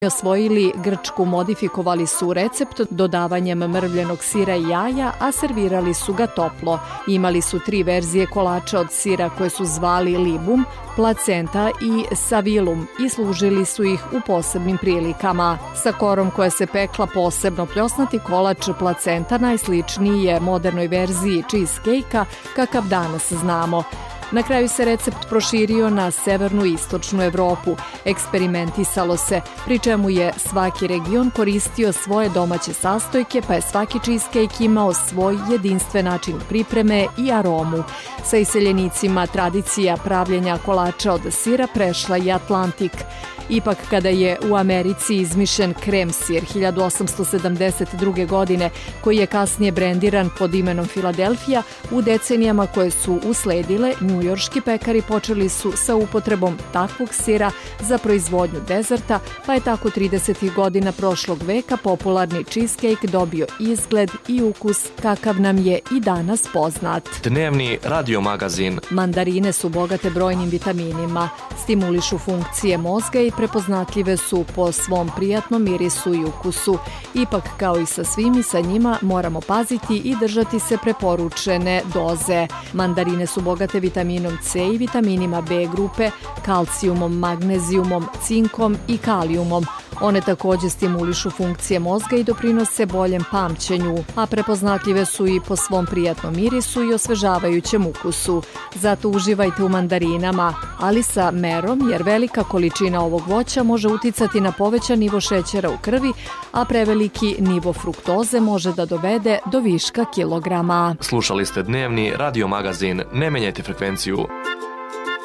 osvojili Grčku, modifikovali su recept dodavanjem mrvljenog sira i jaja, a servirali su ga toplo. Imali su 3 verzije kolača od sira koje su zvali libum, placenta i savilum i služili su ih u posebnim prilikama. Sa korom koja se pekla posebno pljosnati kolač placenta najsličniji je modernoj verziji cheesecake-a kakav danas znamo. Na kraju se recept proširio na severnu i istočnu Evropu. Eksperimentisalo se, pri čemu je svaki region koristio svoje domaće sastojke, pa je svaki cheesecake imao svoj jedinstven način pripreme i aromu. Sa iseljenicima tradicija pravljenja kolača od sira prešla i Atlantik. Ipak kada je u Americi izmišljen krem sir 1872. godine, koji je kasnije brendiran pod imenom Filadelfija, u decenijama koje su usledile, njujorški pekari počeli su sa upotrebom takvog sira za proizvodnju dezerta, pa je tako 30. godina prošlog veka popularni cheesecake dobio izgled i ukus kakav nam je i danas poznat. Dnevni radio magazin. Mandarine su bogate brojnim vitaminima, stimulišu funkcije mozga i prepoznatljive su po svom prijatnom mirisu i ukusu. Ipak, kao i sa svim i sa njima, moramo paziti i držati se preporučene doze. Mandarine su bogate vitaminom C i vitaminima B grupe, kalcijumom, magnezijumom, cinkom i kalijumom. One također stimulišu funkcije mozga i doprinose boljem pamćenju, a prepoznatljive su i po svom prijatnom mirisu i osvežavajućem ukusu. Zato uživajte u mandarinama, ali sa merom, jer velika količina ovog voća može uticati na povećan nivo šećera u krvi, a preveliki nivo fruktoze može da dovede do viška kilograma. Slušali ste dnevni radio magazin. Ne menjajte frekvenciju.